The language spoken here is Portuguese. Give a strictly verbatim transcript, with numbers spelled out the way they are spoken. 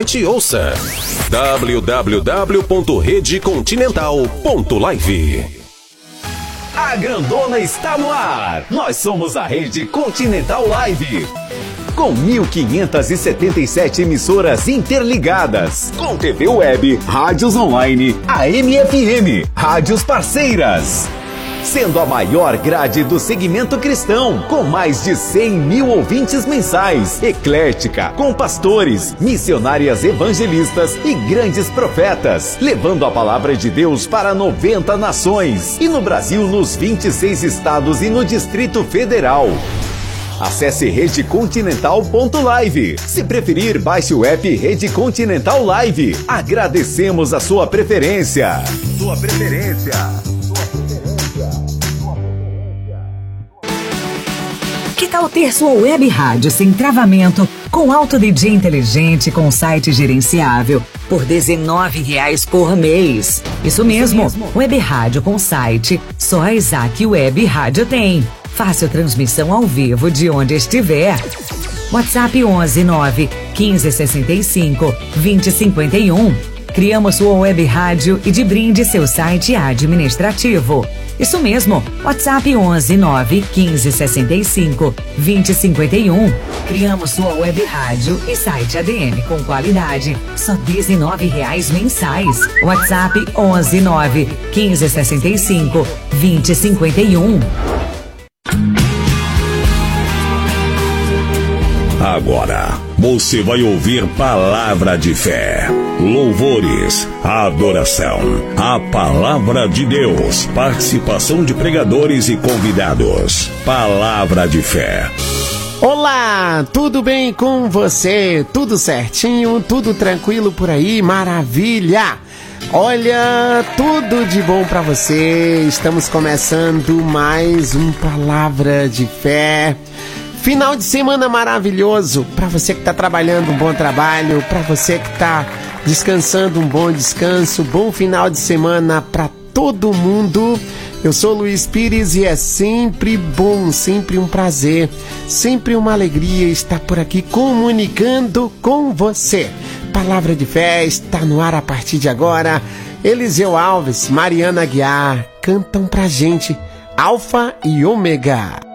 Escute e ouça w w w ponto rede continental ponto live. A grandona está no ar. Nós somos a Rede Continental Live. Com mil quinhentas e setenta e sete emissoras interligadas. Com T V web, rádios online, A M F M, rádios parceiras. Sendo a maior grade do segmento cristão, com mais de cem mil ouvintes mensais, eclética, com pastores, missionárias evangelistas e grandes profetas, levando a palavra de Deus para noventa nações, e no Brasil nos vinte e seis estados e no Distrito Federal. Acesse rede continental ponto live. Se preferir, baixe o app Rede Continental Live. Agradecemos a sua preferência. Sua preferência. Que tal ter sua web rádio sem travamento, com alto D J inteligente, com site gerenciável, por dezenove reais por mês? Isso mesmo, Isso mesmo. Web rádio com site, só a Isaac Web Rádio tem. Fácil transmissão ao vivo de onde estiver. WhatsApp onze nove quinze sessenta e cinco vinte cinquenta e um. Criamos sua web rádio e de brinde seu site administrativo. Isso mesmo, WhatsApp onze nove quinze sessenta e cinco vinte cinquenta e um. Criamos sua web rádio e site A D M com qualidade, só dezenove reais mensais. WhatsApp onze nove quinze sessenta e cinco vinte cinquenta e um. Agora você vai ouvir palavra de fé, louvores, adoração, a palavra de Deus, participação de pregadores e convidados. Palavra de fé. Olá, tudo bem com você? Tudo certinho? Tudo tranquilo por aí? Maravilha! Olha, tudo de bom pra você. Estamos começando mais um Palavra de Fé. Final de semana maravilhoso para você que está trabalhando, um bom trabalho, para você que está descansando, um bom descanso, bom final de semana para todo mundo. Eu sou Luiz Pires e é sempre bom, sempre um prazer, sempre uma alegria estar por aqui comunicando com você. Palavra de Fé está no ar a partir de agora. Eliseu Alves, Mariana Aguiar cantam pra gente Alfa e Ômega.